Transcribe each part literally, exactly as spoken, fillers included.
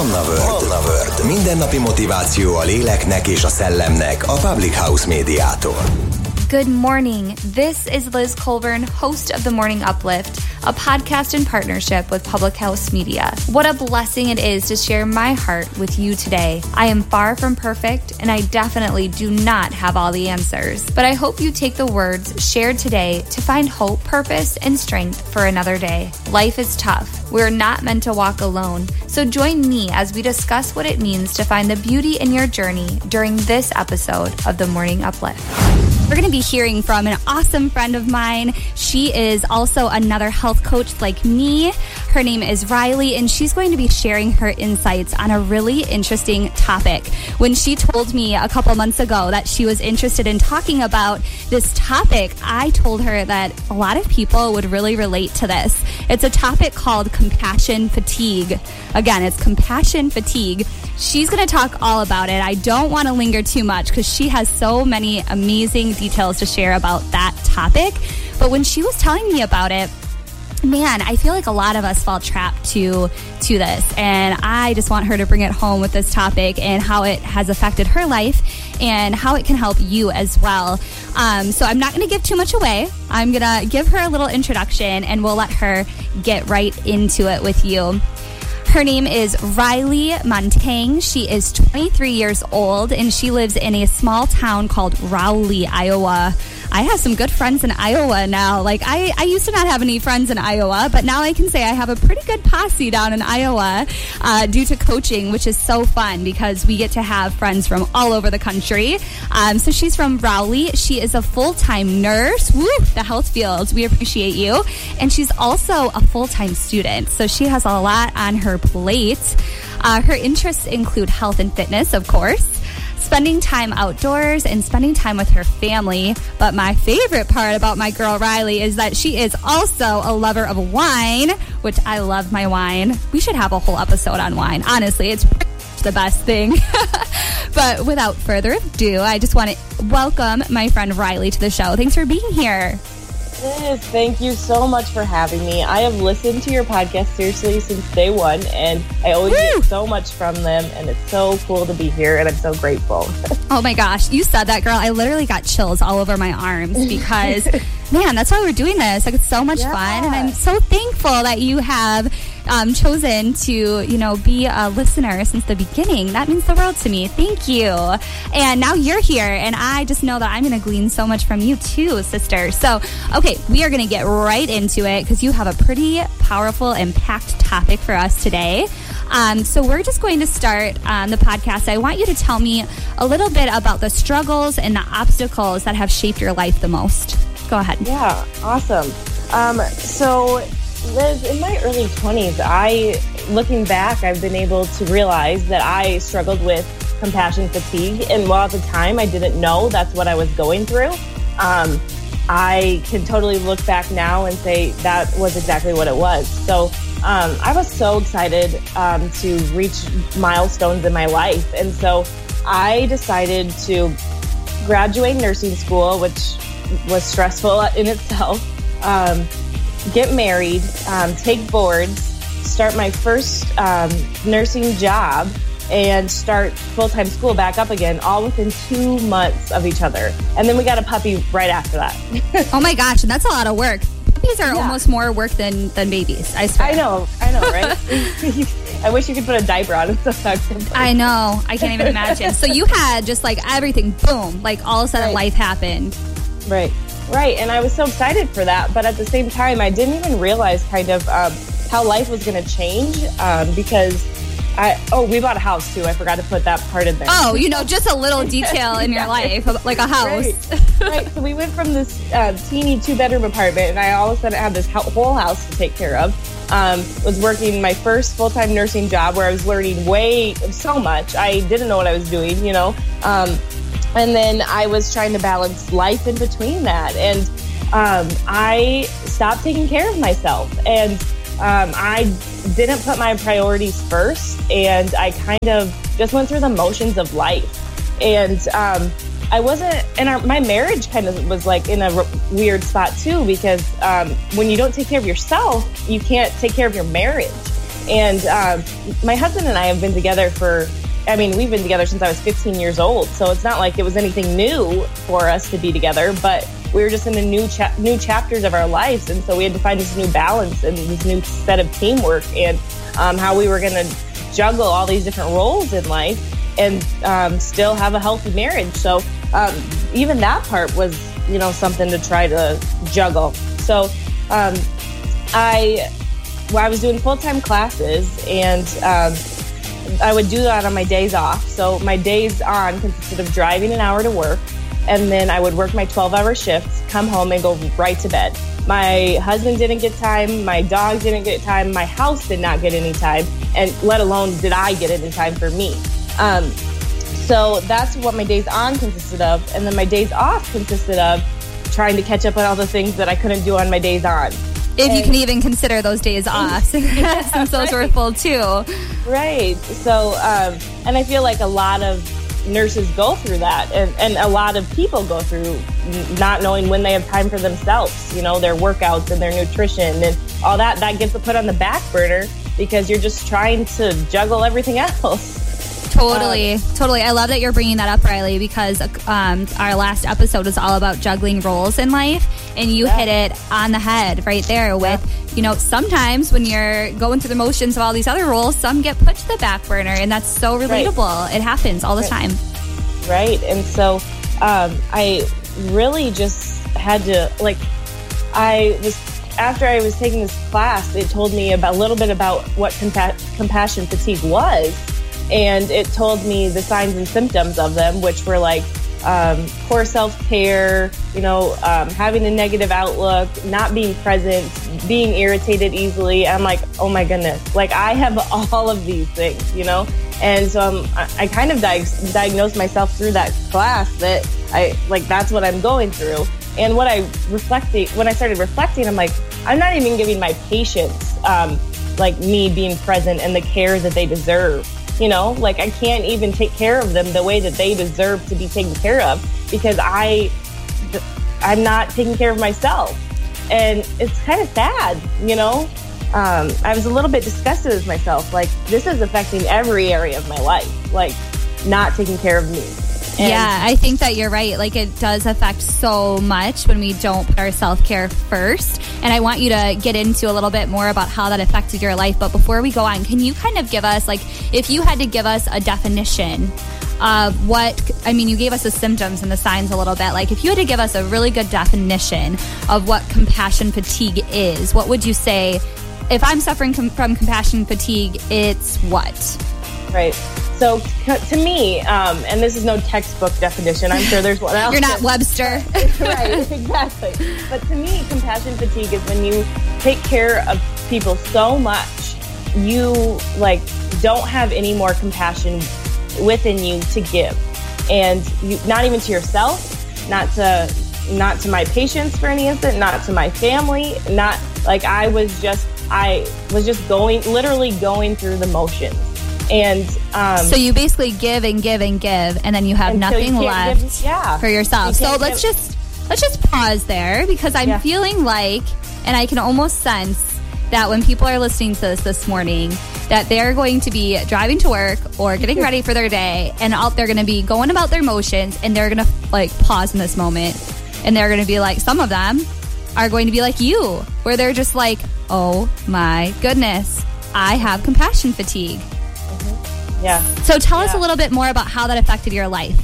Manna World. Manna World. Mindennapi motiváció a léleknek és a szellemnek a Public House Médiától. Good morning. This is Liz Colburn, host of The Morning Uplift, a podcast in partnership with Public House Media. What a blessing it is to share my heart with you today. I am far from perfect, and I definitely do not have all the answers. But I hope you take the words shared today to find hope, purpose, and strength for another day. Life is tough. We're not meant to walk alone. So join me as we discuss what it means to find the beauty in your journey during this episode of The Morning Uplift. We're going to be hearing from an awesome friend of mine. She is also another health coach like me. Her name is Riley, and she's going to be sharing her insights on a really interesting topic. When she told me a couple months ago that she was interested in talking about this topic, I told her that a lot of people would really relate to this. It's a topic called compassion fatigue. Again, it's compassion fatigue. She's going to talk all about it. I don't want to linger too much because she has so many amazing details to share about that topic. But when she was telling me about it, man, I feel like a lot of us fall trapped to to this. And I just want her to bring it home with this topic and how it has affected her life and how it can help you as well. Um, so I'm not going to give too much away. I'm going to give her a little introduction and we'll let her get right into it with you. Her name is Riley Montang. She is twenty-three years old, and she lives in a small town called Rowley, Iowa. I have some good friends in Iowa now. Like, I, I used to not have any friends in Iowa, but now I can say I have a pretty good posse down in Iowa uh, due to coaching, which is so fun because we get to have friends from all over the country. Um, so she's from Rowley. She is a full-time nurse. Woo, the health field. We appreciate you. And she's also a full-time student. So she has a lot on her plate. Uh, her interests include health and fitness, of course, spending time outdoors, and spending time with her family. But my favorite part about my girl Riley is that she is also a lover of wine, which I love my wine. We should have a whole episode on wine. Honestly, it's the best thing. But without further ado, I just want to welcome my friend Riley to the show. Thanks for being here. Liz, thank you so much for having me. I have listened to your podcast seriously since day one, and I always Woo! get so much from them, and it's so cool to be here, and I'm so grateful. Oh my gosh, you said that, girl. I literally got chills all over my arms because, man, that's why we're doing this. Like, it's so much yeah. fun, and I'm so thankful that you have um, chosen to, you know, be a listener since the beginning. That means the world to me. Thank you. And now you're here, and I just know that I'm going to glean so much from you too, sister. So, okay, we are going to get right into it because you have a pretty powerful and packed topic for us today. Um, so we're just going to start um, the podcast. I want you to tell me a little bit about the struggles and the obstacles that have shaped your life the most. Go ahead. Yeah, awesome. Um, so, Liz, in my early twenties, I, looking back, I've been able to realize that I struggled with compassion fatigue. And while at the time I didn't know that's what I was going through, um, I can totally look back now and say that was exactly what it was. So um, I was so excited um, to reach milestones in my life. And so I decided to graduate nursing school, which was stressful in itself, um, get married, um, take boards, start my first um, nursing job, and start full-time school back up again, all within two months of each other. And then we got a puppy right after that. Oh my gosh, and that's a lot of work. Puppies are yeah. almost more work than, than babies, I swear. I know, I know, right? I wish you could put a diaper on it sometimes. I know, I can't even imagine. So you had just like everything, boom, like all of a sudden right. life happened. Right, right, and I was so excited for that, but at the same time, I didn't even realize kind of um, how life was going to change um, because I, oh, we bought a house, too. I forgot to put that part in there. Oh, you know, just a little detail in your life, like a house. Right. right. So we went from this uh, teeny two-bedroom apartment, and I all of a sudden had this ho- whole house to take care of. Um, was working my first full-time nursing job where I was learning way, so much. I didn't know what I was doing, you know. Um, and then I was trying to balance life in between that. And um, I stopped taking care of myself. And um, I didn't put my priorities first, and I kind of just went through the motions of life. And um, I wasn't, and our, my marriage kind of was like in a r- weird spot too, because um, when you don't take care of yourself, you can't take care of your marriage. And um, my husband and I have been together for, I mean, we've been together since I was fifteen years old. So it's not like it was anything new for us to be together, but we were just in the new cha- new chapters of our lives. And so we had to find this new balance and this new set of teamwork and um, how we were going to juggle all these different roles in life and um, still have a healthy marriage. So um, even that part was, you know, something to try to juggle. So um, I, well, I was doing full-time classes, and um, I would do that on my days off. So my days on consisted of driving an hour to work, and then I would work my twelve-hour shifts, come home, and go right to bed. My husband didn't get time, my dog didn't get time, my house did not get any time, and let alone did I get any time for me. Um, so that's what my days on consisted of. And then my days off consisted of trying to catch up on all the things that I couldn't do on my days on. If and, you can even consider those days off, yeah, since those right. were full too. Right. So, um, and I feel like a lot of nurses go through that, and, and a lot of people go through not knowing when they have time for themselves, you know, their workouts and their nutrition and all that, that gets put on the back burner because you're just trying to juggle everything else. Totally, um, totally. I love that you're bringing that up, Riley, because um, our last episode was all about juggling roles in life, and you yeah. hit it on the head right there with, yeah. you know, sometimes when you're going through the motions of all these other roles, some get put to the back burner, and that's so relatable. Right. It happens all the right. time. Right. And so um, I really just had to, like, I was, after I was taking this class, it told me about, a little bit about what compa- compassion fatigue was. And it told me the signs and symptoms of them, which were like um, poor self-care, you know, um, having a negative outlook, not being present, being irritated easily. I'm like, oh my goodness, like I have all of these things, you know? And so um, I, I kind of di- diagnosed myself through that class that I, like, that's what I'm going through. And what I reflected, when I started reflecting, I'm like, I'm not even giving my patients, um, like me being present and the care that they deserve. You know, like I can't even take care of them the way that they deserve to be taken care of because I, I'm not taking care of myself. And it's kind of sad, you know. Um, I was a little bit disgusted with myself. Like, this is affecting every area of my life, like not taking care of me. And yeah, I think that you're right. Like, it does affect so much when we don't put our self-care first. And I want you to get into a little bit more about how that affected your life. But before we go on, can you kind of give us, like, if you had to give us a definition of what, I mean, you gave us the symptoms and the signs a little bit. Like, if you had to give us a really good definition of what compassion fatigue is, what would you say? If I'm suffering com- from compassion fatigue, it's what? Right. So to me, um, and this is no textbook definition, I'm sure there's one else. You're not Webster. Right, exactly. But to me, compassion fatigue is when you take care of people so much, you like don't have any more compassion within you to give. And you, not even to yourself, not to not to my patients for any instant, not to my family, not like I was just, I was just going, literally going through the motions. And um, so you basically give and give and give, and then you have nothing you left give, yeah. for yourself. You so let's give. just let's just pause there because I'm yeah. feeling like, and I can almost sense that when people are listening to this this morning, that they're going to be driving to work or getting ready for their day, and out they're going to be going about their motions, and they're going to like pause in this moment, and they're going to be like, some of them are going to be like you, where they're just like, oh my goodness, I have compassion fatigue. Yeah. So tell yeah. us a little bit more about how that affected your life.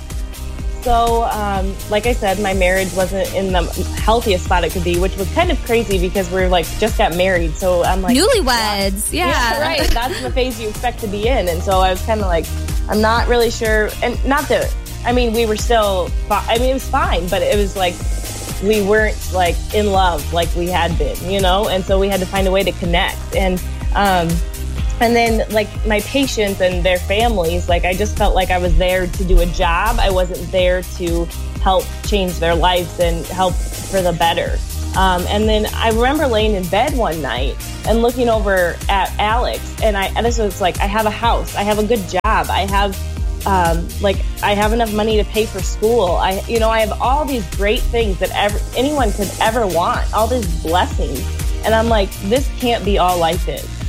So, um, like I said, my marriage wasn't in the healthiest spot it could be, which was kind of crazy because we're like just got married. So I'm like newlyweds. Yeah. yeah, right. That's the phase you expect to be in. And so I was kind of like, I'm not really sure. And not that, I mean, we were still, I mean, it was fine, but it was like, we weren't like in love like we had been, you know? And so we had to find a way to connect. And, um, And then, like, my patients and their families, like, I just felt like I was there to do a job. I wasn't there to help change their lives and help for the better. Um, and then I remember laying in bed one night and looking over at Alex, and I, and this was like, I have a house, I have a good job, I have, um, like, I have enough money to pay for school. I, you know, I have all these great things that ever, anyone could ever want, all these blessings. And I'm like, this can't be all life is.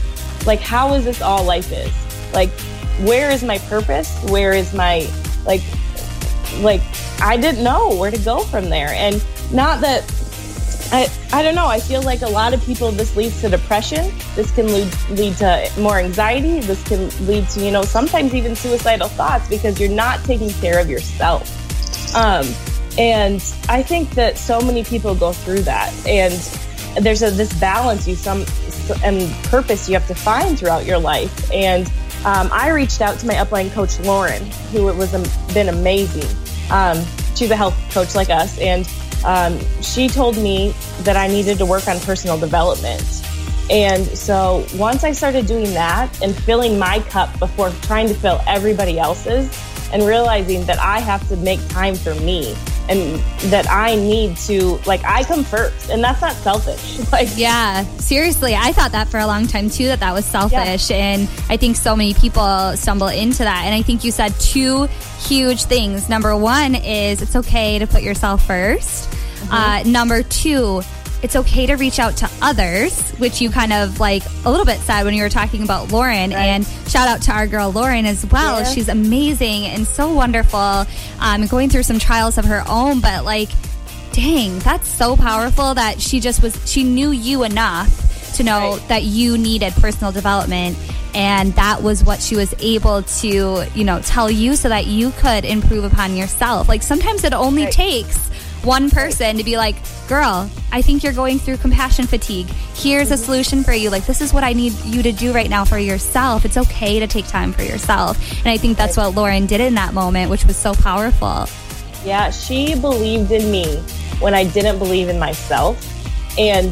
like, how is this all life is? Like, where is my purpose? Where is my, like, like, I didn't know where to go from there. And not that, I, I don't know, I feel like a lot of people, this leads to depression. This can lead, lead to more anxiety. This can lead to, you know, sometimes even suicidal thoughts because you're not taking care of yourself. Um, and I think that so many people go through that. And there's a, this balance you some and purpose you have to find throughout your life. And um, I reached out to my upline coach, Lauren, who was um, been amazing. Um, she's a health coach like us. And um, she told me that I needed to work on personal development. And so once I started doing that and filling my cup before trying to fill everybody else's, and realizing that I have to make time for me and that I need to, like, I come first, and that's not selfish. Like, yeah, seriously, I thought that for a long time too, that that was selfish. Yeah. And I think so many people stumble into that. And I think you said two huge things. Number one is it's okay to put yourself first. Mm-hmm. Uh, number two, it's okay to reach out to others, which you kind of like a little bit said when you were talking about Lauren. Right. And shout out to our girl Lauren as well. Yeah. She's amazing and so wonderful, um, going through some trials of her own. But like, dang, that's so powerful that she just was, she knew you enough to know right. that you needed personal development. And that was what she was able to, you know, tell you so that you could improve upon yourself. Like sometimes it only right. takes one person to be like, girl, I think you're going through compassion fatigue. Here's a solution for you. Like, this is what I need you to do right now for yourself. It's okay to take time for yourself. And I think that's what Lauren did in that moment, which was so powerful. Yeah, she believed in me when I didn't believe in myself. And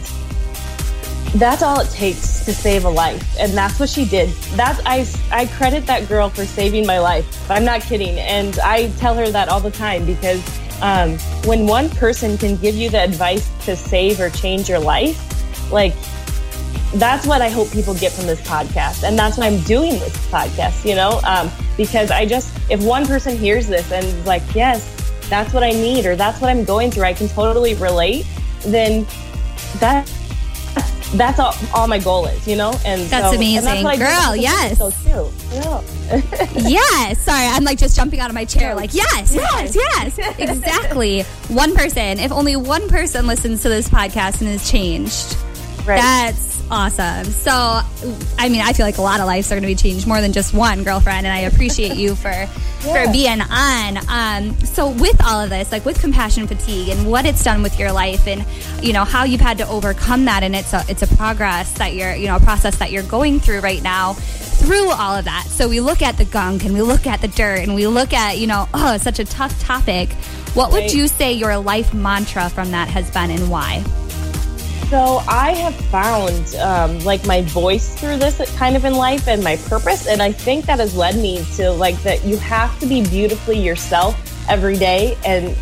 that's all it takes to save a life. And that's what she did. That's I, I credit that girl for saving my life. I'm not kidding. And I tell her that all the time because Um, when one person can give you the advice to save or change your life, like, that's what I hope people get from this podcast. And that's why I'm doing this podcast, you know, um, because I just, if one person hears this and is like, yes, that's what I need, or that's what I'm going through, I can totally relate, then that, that's all, all my goal is, you know? And that's so, amazing. And that's what Girl, I do yes. So too. Yeah. Yes. Sorry, I'm like just jumping out of my chair like, yes, yes, yes. Exactly. One person, if only one person listens to this podcast and is changed, right. That's awesome. So, I mean, I feel like a lot of lives are going to be changed, more than just one, girlfriend, and I appreciate you for yeah. for being on. Um, so with all of this, like with compassion fatigue and what it's done with your life and, you know, how you've had to overcome that, and it's a, it's a progress that you're, you know, a process that you're going through right now through all of that. So we look at the gunk and we look at the dirt and we look at, you know, oh, it's such a tough topic. What right. would you say your life mantra from that has been and why? So I have found um, like my voice through this kind of in life and my purpose. And I think that has led me to like that you have to be beautifully yourself every day and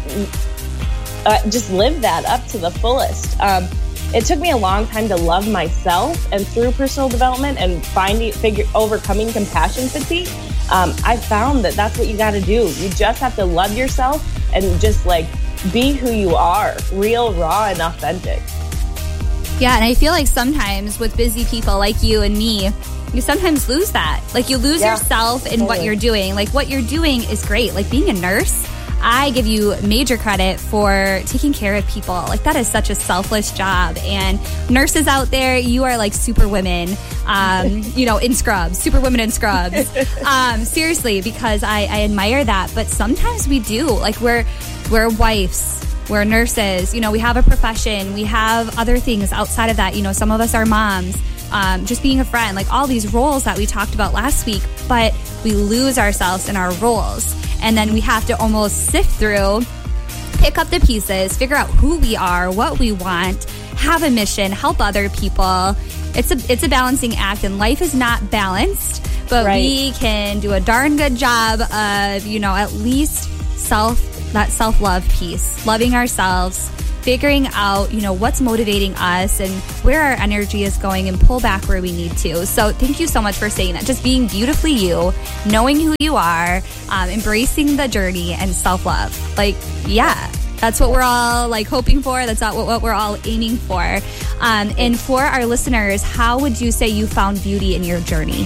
uh, just live that up to the fullest. Um, it took me a long time to love myself, and through personal development and finding, figure, overcoming compassion fatigue, um, I found that that's what you got to do. You just have to love yourself and just like be who you are, real, raw, and authentic. Yeah, and I feel like sometimes with busy people like you and me, you sometimes lose that. Like you lose yeah, yourself in totally. What you're doing. Like what you're doing is great. Like being a nurse, I give you major credit for taking care of people. Like that is such a selfless job. And nurses out there, you are like super women, um, you know, in scrubs, super women in scrubs. um, seriously, because I, I admire that. But sometimes we do. Like we're we're wives. We're nurses, you know, we have a profession, we have other things outside of that. You know, some of us are moms, um, just being a friend, like all these roles that we talked about last week, but we lose ourselves in our roles. And then we have to almost sift through, pick up the pieces, figure out who we are, what we want, have a mission, help other people. It's a, it's a balancing act, and life is not balanced, but right. we can do a darn good job of, you know, at least self that self-love piece, loving ourselves, figuring out, you know, what's motivating us and where our energy is going, and pull back where we need to. So thank you so much for saying that. Just being beautifully you, knowing who you are, um, embracing the journey, and self-love. Like, yeah, That's what we're all like hoping for. That's not what, what we're all aiming for. Um, and for our listeners, how would you say you found beauty in your journey?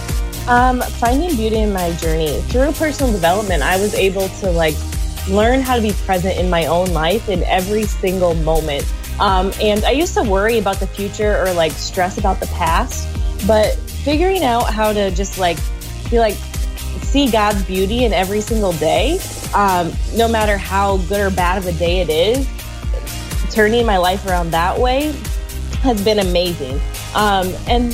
Um, finding beauty in my journey through personal development, I was able to like learn how to be present in my own life in every single moment. Um, and I used to worry about the future or like stress about the past, but figuring out how to just like be like, see God's beauty in every single day, um, no matter how good or bad of a day it is, turning my life around that way has been amazing. Um, and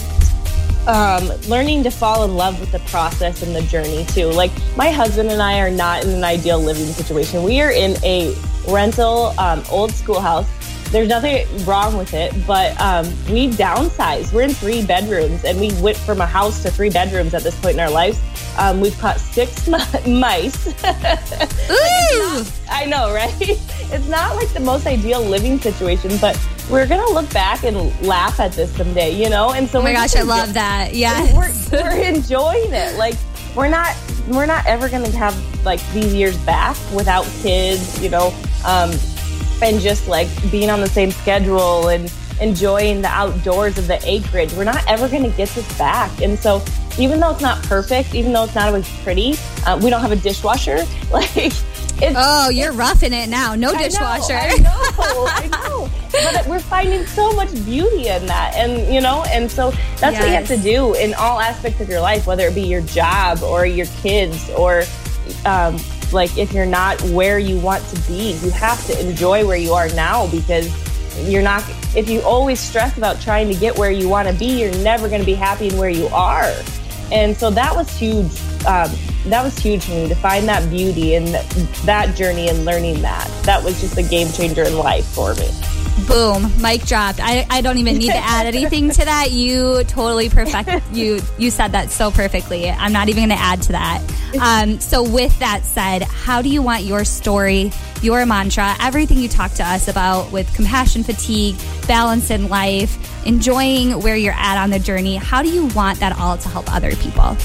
um, learning to fall in love with the process and the journey too. Like my husband and I are not in an ideal living situation. We are in a rental um, old schoolhouse. There's nothing wrong with it, but um, we downsized. We're in three bedrooms, and we went from a house to three bedrooms at this point in our lives. Um, we've caught six m- mice. Ooh! Like not, I know, right? It's not like the most ideal living situation, but we're gonna look back and laugh at this someday, you know. And so, oh my gosh, I love enjoy- that. Yeah, we're, we're enjoying it. Like we're not, we're not ever gonna have like these years back without kids, you know. Um, and just like being on the same schedule and enjoying the outdoors of the acreage. We're not ever going to get this back. And so even though it's not perfect, even though it's not always pretty, uh, we don't have a dishwasher. Like, it's, oh, you're roughing it now. No dishwasher. I know, I know. I know. But we're finding so much beauty in that. And, you know, and so that's yes. what you have to do in all aspects of your life, whether it be your job or your kids or, um, like if you're not where you want to be, you have to enjoy where you are now, because you're not, if you always stress about trying to get where you want to be, you're never going to be happy in where you are. And so that was huge. Um, that was huge for me to find that beauty in that journey and learning that. That was just a game changer in life for me. Boom, mic dropped. I, I don't even need to add anything to that. You totally perfect. You you said that so perfectly. I'm not even going to add to that. Um, so with that said, how do you want your story, your mantra, everything you talk to us about with compassion fatigue, balance in life, enjoying where you're at on the journey, how do you want that all to help other people?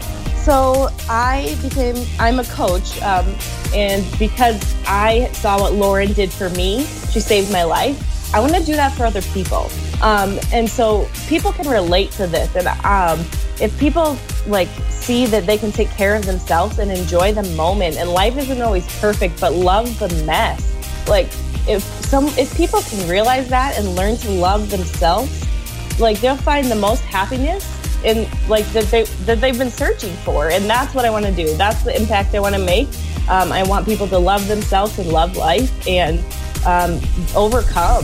So I became, I'm a coach, um, and because I saw what Lauren did for me, she saved my life. I want to do that for other people. Um, and so people can relate to this. And um, if people like see that they can take care of themselves and enjoy the moment, and life isn't always perfect, but love the mess. Like if some, if people can realize that and learn to love themselves, like they'll find the most happiness in like that they that they've been searching for. And that's what I want to do. That's the impact I want to make. Um, I want people to love themselves and love life and um, overcome.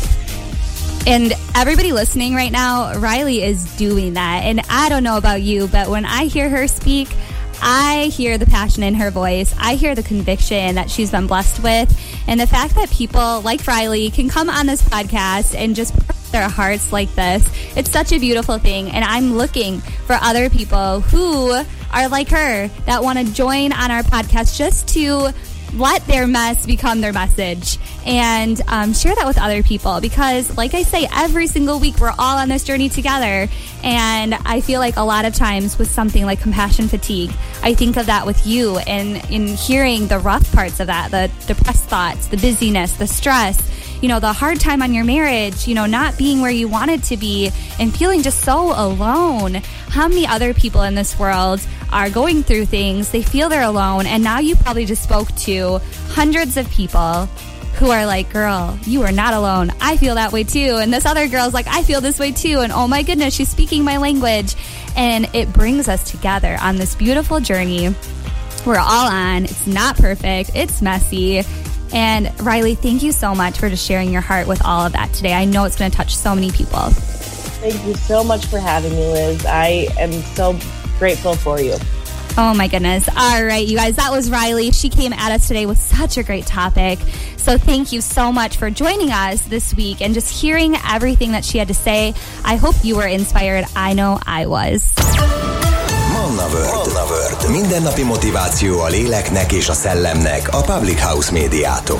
And everybody listening right now, Riley is doing that. And I don't know about you, but when I hear her speak, I hear the passion in her voice. I hear the conviction that she's been blessed with. And the fact that people like Riley can come on this podcast and just pour their hearts like this, it's such a beautiful thing. And I'm looking for other people who are like her that want to join on our podcast just to let their mess become their message and um, share that with other people, because like I say, every single week we're all on this journey together. And I feel like a lot of times with something like compassion fatigue, I think of that with you, and in hearing the rough parts of that, the depressed thoughts, the busyness, the stress, you know, the hard time on your marriage, you know, not being where you wanted to be and feeling just so alone. How many other people in this world are going through things, they feel they're alone, and now you probably just spoke to hundreds of people who are like, girl, you are not alone. I feel that way too. And this other girl's like, I feel this way too. And oh my goodness, she's speaking my language. And it brings us together on this beautiful journey we're all on. It's not perfect. It's messy. And Riley, thank you so much for just sharing your heart with all of that today. I know it's going to touch so many people. Thank you so much for having me, Liz. I am so grateful for you. Oh my goodness. All right, you guys, that was Riley. She came at us today with such a great topic. So thank you so much for joining us this week and just hearing everything that she had to say. I hope you were inspired. I know I was. Manna World. Mindennapi motiváció a léleknek és a szellemnek a Public House Médiától.